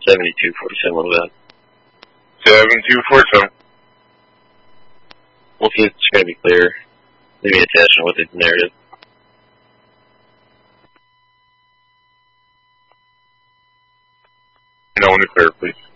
7247, what about? 7247. We'll see if it's going to be clear. Maybe attachment with the narrative. No, when it's clear, please.